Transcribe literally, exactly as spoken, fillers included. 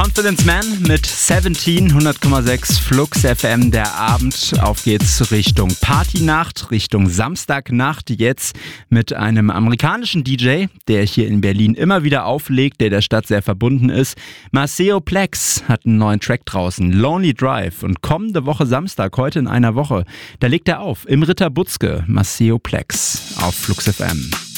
Confidence Man mit siebzehn, hundert Komma sechs Flux F M, der Abend. Auf geht's Richtung Partynacht, Richtung Samstagnacht. Jetzt mit einem amerikanischen D J, der hier in Berlin immer wieder auflegt, der der Stadt sehr verbunden ist. Maceo Plex hat einen neuen Track draußen, Lonely Drive. Und kommende Woche Samstag, heute in einer Woche, da legt er auf im Ritter Butzke. Maceo Plex auf Flux F M.